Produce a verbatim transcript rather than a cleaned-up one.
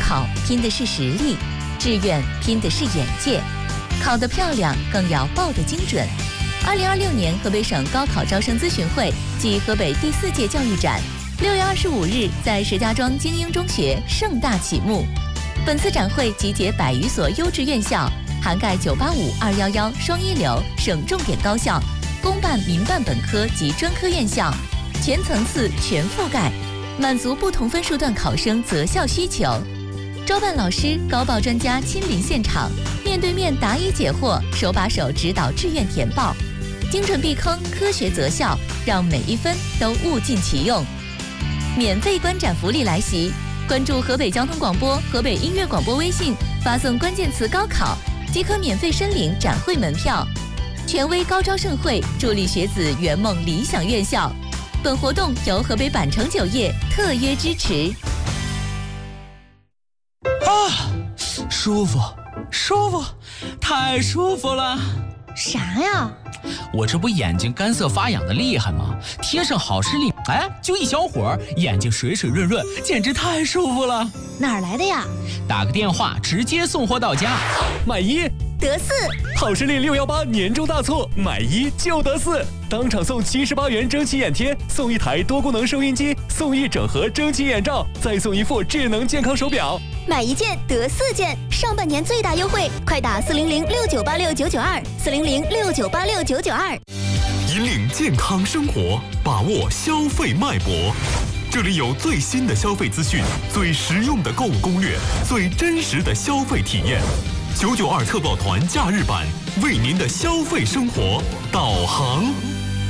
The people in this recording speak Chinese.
考拼的是实力，志愿拼的是眼界，考得漂亮更要报得精准。二零二六年河北省高考招生咨询会暨河北第四届教育展，六月二十五日在石家庄精英中学盛大启幕。本次展会集结百余所优质院校，涵盖九八五、二一一双一流省重点高校、公办、民办本科及专科院校，全层次、全覆盖，满足不同分数段考生择校需求。招办老师、高报专家亲临现场，面对面答疑解惑，手把手指导志愿填报，精准避坑，科学择校，让每一分都物尽其用。免费观展福利来袭！关注河北交通广播、河北音乐广播微信，发送关键词“高考”，即可免费申领展会门票。权威高招盛会，助力学子圆梦理想院校。本活动由河北百城酒业特约支持。 啊，舒服，舒服，太舒服了！ 啥呀？ 我这不眼睛干涩发痒的厉害吗？贴上好视力，哎，就一小会儿，眼睛水水润润，简直太舒服了。 哪儿来的呀？ 打个电话，直接送货到家。 买一得四， 好视力六一八年终大促，买一就得四，当场送七十八元蒸汽眼贴，送一台多功能收音机，送一整盒蒸汽眼罩，再送一副智能健康手表。 买一件得四件，上半年最大优惠，快打四零零六九八六九九二，四零零六九八六九九二。 引领健康生活，把握消费脉搏。这里有最新的消费资讯，最实用的购物攻略，最真实的消费体验。九九二特报团假日版，为您的消费生活导航。